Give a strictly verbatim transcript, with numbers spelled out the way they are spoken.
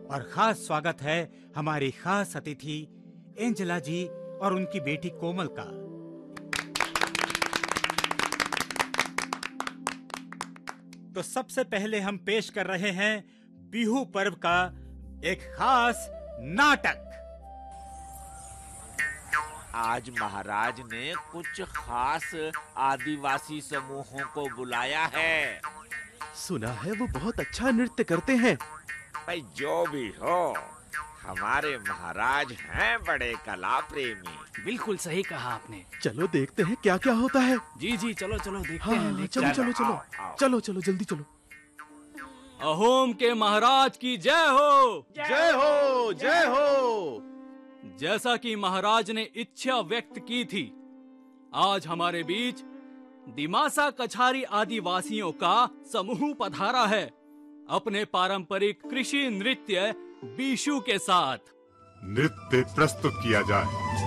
और खास स्वागत है हमारी खास अतिथि एंजेला जी और उनकी बेटी कोमल का। तो सबसे पहले हम पेश कर रहे हैं बिहू पर्व का एक खास नाटक। आज महाराज ने कुछ खास आदिवासी समूहों को बुलाया है। सुना है वो बहुत अच्छा नृत्य करते हैं। भाई जो भी हो, हमारे महाराज हैं बड़े कला प्रेमी। बिल्कुल सही कहा आपने। चलो देखते हैं क्या क्या होता है। जी जी चलो चलो देखते हाँ, हैं। हाँ, चलो चलो चलो आओ, आओ। चलो चलो जल्दी चलो। अहोम के महाराज की जय हो। जय हो जय हो। जैसा कि महाराज ने इच्छा व्यक्त की थी, आज हमारे बीच दिमासा कछारी आदिवासियों का समूह पधारा है अपने पारंपरिक कृषि नृत्य बीशु के साथ। नृत्य प्रस्तुत किया जाए।